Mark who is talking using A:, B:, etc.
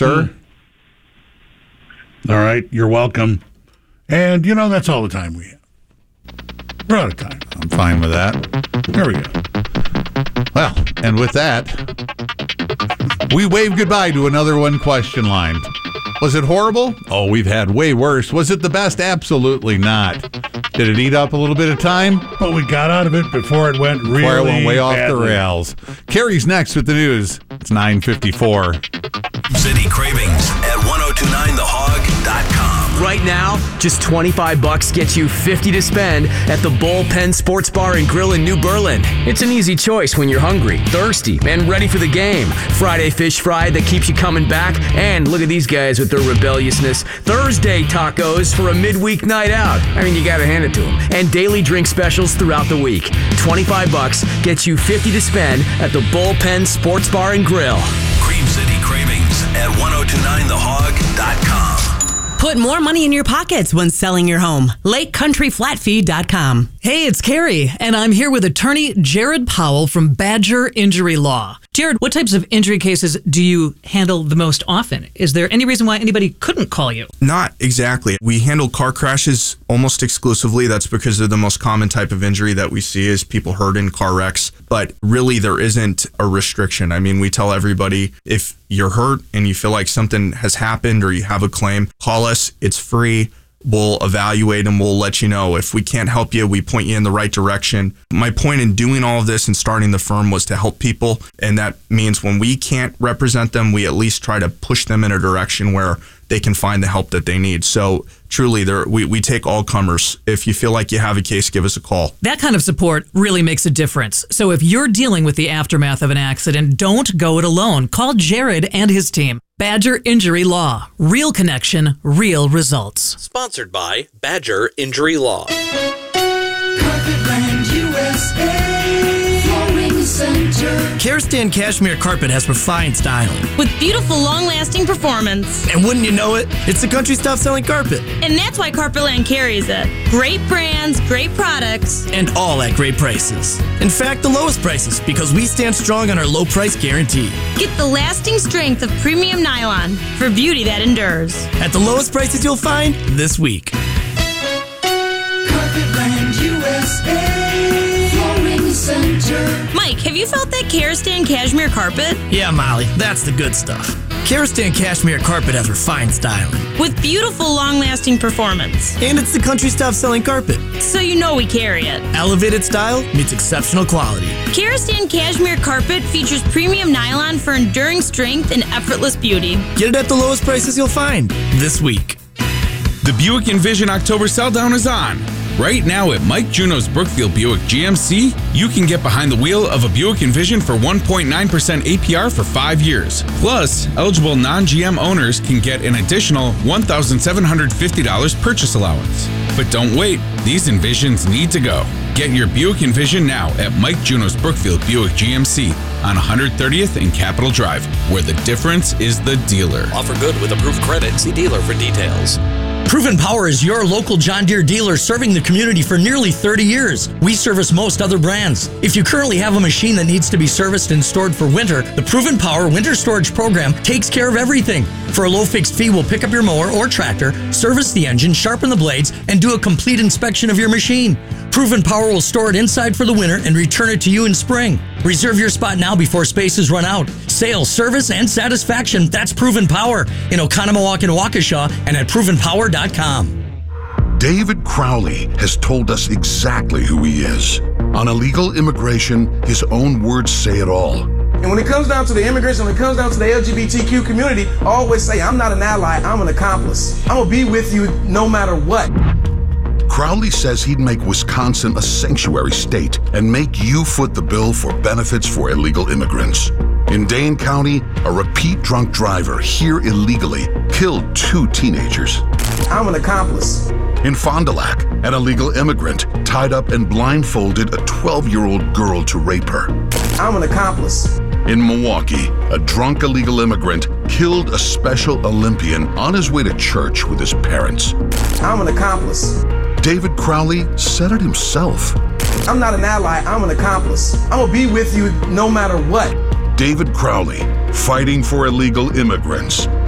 A: sir.
B: All right, you're welcome. And, that's all the time we have. We're out of time.
A: I'm fine with that.
B: There we go.
A: Well, and with that, we wave goodbye to another one question line. Was it horrible? Oh, we've had way worse. Was it the best? Absolutely not. Did it eat up a little bit of time?
B: But we got out of it before it went really
A: Before it went way off the
B: badly.
A: rails. Carrie's next with the news. It's 9:54.
C: City Cravings at 1029thehog.com.
D: Right now, just $25 gets you $50 to spend at the Bullpen Sports Bar and Grill in New Berlin. It's an easy choice when you're hungry, thirsty, and ready for the game. Friday fish fry that keeps you coming back, and look at these guys with their rebelliousness. Thursday tacos for a midweek night out. I mean, you gotta hand it to them. And daily drink specials throughout the week. $25 gets you $50 to spend at the Bullpen Sports Bar and Grill.
C: Cream City Cravings at 1029thehog.com.
E: Put more money in your pockets when selling your home. LakeCountryFlatFee.com.
F: Hey, it's Carrie, and I'm here with attorney Jared Powell from Badger Injury Law. Jared, what types of injury cases do you handle the most often? Is there any reason why anybody couldn't call you?
G: Not exactly. We handle car crashes almost exclusively. That's because they're the most common type of injury that we see is people hurt in car wrecks. But really, there isn't a restriction. I mean, we tell everybody if you're hurt and you feel like something has happened or you have a claim, call us. It's free. We'll evaluate and we'll let you know. If we can't help you, we point you in the right direction. My point in doing all of this and starting the firm was to help people. And that means when we can't represent them, we at least try to push them in a direction where they can find the help that they need. So truly, we take all comers. If you feel like you have a case, give us a call.
F: That kind of support really makes a difference. So if you're dealing with the aftermath of an accident, don't go it alone. Call Jared and his team. Badger Injury Law. Real connection, real results.
H: Sponsored by Badger Injury Law.
I: Carpetland USA, Flooring Center.
J: Kerastan Cashmere Carpet has refined styling.
K: With beautiful, long-lasting performance.
J: And wouldn't you know it, it's the country's top-selling carpet.
K: And that's why Carpetland carries it. Great brands, great products.
J: And all at great prices. In fact, the lowest prices, because we stand strong on our low price guarantee.
K: Get the lasting strength of premium nylon for beauty that endures.
J: At the lowest prices you'll find this week.
I: Carpetland USA, Flooring Center.
K: Mike, have you felt that Kerastan Cashmere Carpet?
J: Yeah, Molly, that's the good stuff. Kerastan Cashmere Carpet has refined styling.
K: With beautiful, long-lasting performance.
J: And it's the country's top-selling carpet.
K: So you know we carry it.
J: Elevated style meets exceptional quality.
K: Kerastan Cashmere Carpet features premium nylon for enduring strength and effortless beauty.
J: Get it at the lowest prices you'll find this week.
L: The Buick Envision October sell-down is on. Right now at Mike Juno's Brookfield Buick GMC, you can get behind the wheel of a Buick Envision for 1.9% APR for 5 years. Plus, eligible non-GM owners can get an additional $1,750 purchase allowance. But don't wait, these Envisions need to go. Get your Buick Envision now at Mike Juno's Brookfield Buick GMC on 130th and Capitol Drive, where the difference is the dealer.
H: Offer good with approved credit. See dealer for details.
J: Proven Power is your local John Deere dealer serving the community for nearly 30 years. We service most other brands. If you currently have a machine that needs to be serviced and stored for winter, the Proven Power Winter Storage Program takes care of everything. For a low fixed fee, we'll pick up your mower or tractor, service the engine, sharpen the blades, and do a complete inspection of your machine. Proven Power will store it inside for the winter and return it to you in spring. Reserve your spot now before spaces run out. Sales, service, and satisfaction, that's Proven Power in Oconomowoc and Waukesha and at provenpower.com.
M: David Crowley has told us exactly who he is. On illegal immigration, his own words say it all.
N: And when it comes down to the immigrants, when it comes down to the LGBTQ community, I always say, I'm not an ally, I'm an accomplice. I'm gonna be with you no matter what.
M: Crowley says he'd make Wisconsin a sanctuary state and make you foot the bill for benefits for illegal immigrants. In Dane County, a repeat drunk driver here illegally killed 2 teenagers.
N: I'm an accomplice.
M: In Fond du Lac, an illegal immigrant tied up and blindfolded a 12-year-old girl to rape her.
N: I'm an accomplice.
M: In Milwaukee, a drunk illegal immigrant killed a Special Olympian on his way to church with his parents.
N: I'm an accomplice.
M: David Crowley said it himself.
N: I'm not an ally, I'm an accomplice. I'm gonna be with you no matter what.
M: David Crowley, fighting for illegal immigrants.